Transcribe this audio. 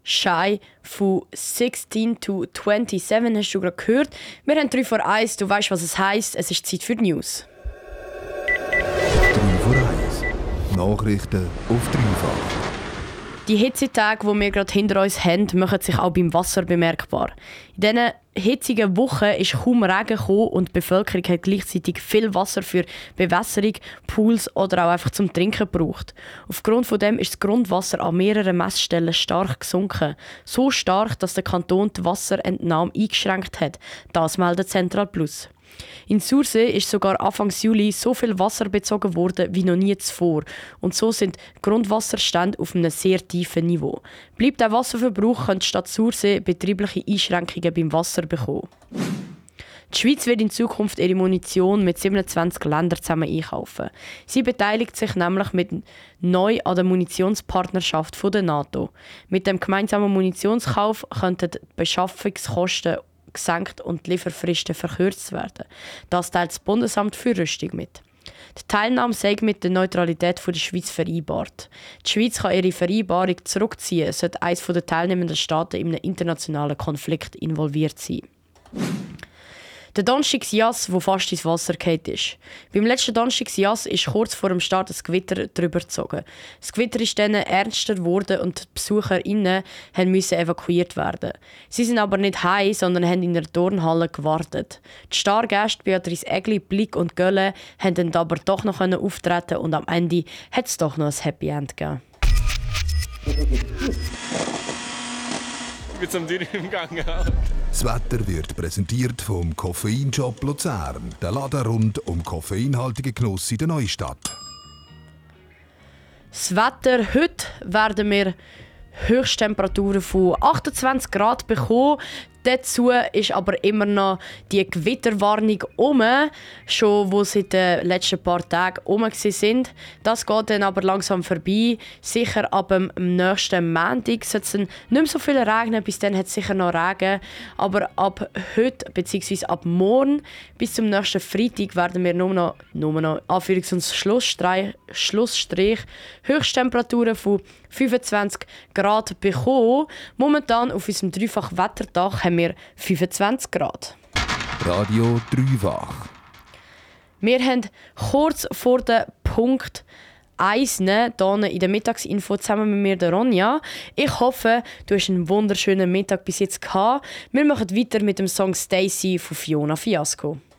Shy von 16 to 27 hast du gerade gehört. Wir haben 3 vor 1, du weißt, was es heisst. Es ist Zeit für die News. 3 vor 1. Nachrichten auf dreifach. Die Hitzetage, die wir gerade hinter uns haben, machen sich auch beim Wasser bemerkbar. In diesen hitzigen Wochen ist kaum Regen gekommen und die Bevölkerung hat gleichzeitig viel Wasser für Bewässerung, Pools oder auch einfach zum Trinken gebraucht. Aufgrund von dem ist das Grundwasser an mehreren Messstellen stark gesunken. So stark, dass der Kanton die Wasserentnahme eingeschränkt hat. Das meldet Central Plus. In Sursee ist sogar Anfang Juli so viel Wasser bezogen worden wie noch nie zuvor. Und so sind Grundwasserstände auf einem sehr tiefen Niveau. Bleibt der Wasserverbrauch, könnte die Stadt Sursee betriebliche Einschränkungen beim Wasser bekommen. Die Schweiz wird in Zukunft ihre Munition mit 27 Ländern zusammen einkaufen. Sie beteiligt sich nämlich neu an der Munitionspartnerschaft der NATO. Mit dem gemeinsamen Munitionskauf könnten die Beschaffungskosten gesenkt und die Lieferfristen verkürzt werden. Das teilt das Bundesamt für Rüstung mit. Die Teilnahme sei mit der Neutralität der Schweiz vereinbart. Die Schweiz kann ihre Vereinbarung zurückziehen, sollte eines der teilnehmenden Staaten in einem internationalen Konflikt involviert sein. Der Donnerstagsjass, der fast ins Wasser gefallen ist. Beim letzten Donnerstagsjass ist kurz vor dem Start ein Gewitter drüber gezogen. Das Gewitter ist dann ernster geworden und die BesucherInnen mussten evakuiert werden. Sie sind aber nicht heim, sondern haben in der Turnhalle gewartet. Die Stargäste Beatrice Egli, Blick und Gölle haben dann aber doch noch auftreten und am Ende hat es doch noch ein Happy End gegeben. Ich bin zum Dürren gegangen. Das Wetter wird präsentiert vom Koffeinshop Luzern, der Laden rund um koffeinhaltige Genuss in der Neustadt. Das Wetter: heute werden wir Höchsttemperaturen von 28 Grad bekommen. Dazu ist aber immer noch die Gewitterwarnung schon wo seit den letzten paar Tagen sind. Das geht dann aber langsam vorbei. Sicher ab dem nächsten Montag soll es nicht mehr so viel regnen. Bis dann hat es sicher noch Regen. Aber ab heute bzw. ab morgen bis zum nächsten Freitag werden wir nur noch Anführungs- und Schlussstrich Höchsttemperaturen von 25 Grad bekommen. Momentan auf unserem Dreifach-Wetterdach haben wir 25 Grad. Radio Dreifach. Wir haben kurz vor dem Punkt 1 hier in der Mittagsinfo zusammen mit mir, der Ronja. Ich hoffe, du hast einen wunderschönen Mittag bis jetzt gehabt. Wir machen weiter mit dem Song «Stacy» von Fiona Fiasco.